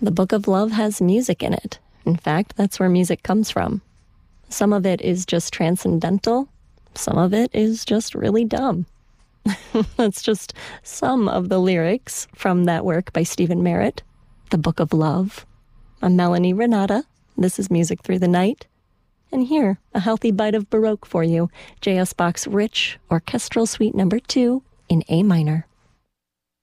The Book of Love has music in it. In fact, that's where music comes from. Some of it is just transcendental. Some of it is just really dumb. That's just some of the lyrics from that work by Stephen Merritt, The Book of Love. I'm Melanie Renata. This is Music Through the Night. And here, a healthy bite of Baroque for you. J.S. Bach's rich orchestral suite number 2 in A minor.